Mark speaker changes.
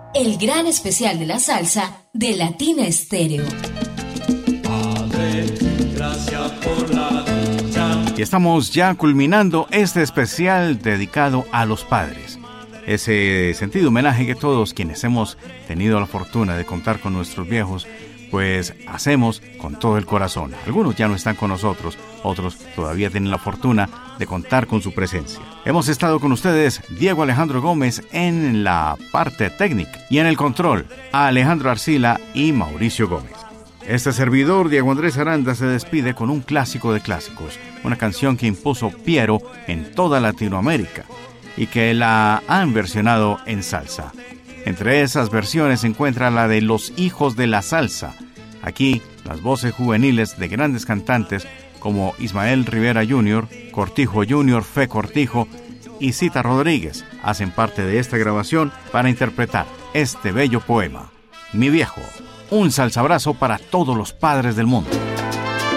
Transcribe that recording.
Speaker 1: El gran especial de la salsa de Latina Estéreo.
Speaker 2: Padre, gracias por la dicha.
Speaker 3: Y estamos ya culminando este especial dedicado a los padres. Ese sentido homenaje que todos quienes hemos tenido la fortuna de contar con nuestros viejos, pues hacemos con todo el corazón. Algunos ya no están con nosotros, otros todavía tienen la fortuna de contar con su presencia. Hemos estado con ustedes, Diego Alejandro Gómez en la parte técnica y en el control, a Alejandro Arcila y Mauricio Gómez. Este servidor, Diego Andrés Aranda, se despide con un clásico de clásicos, una canción que impuso Piero en toda Latinoamérica y que la han versionado en salsa. Entre esas versiones se encuentra la de Los Hijos de la Salsa. Aquí, las voces juveniles de grandes cantantes como Ismael Rivera Jr., Cortijo Jr., Fe Cortijo y Cita Rodríguez hacen parte de esta grabación para interpretar este bello poema. Mi viejo, un salsabrazo para todos los padres del mundo.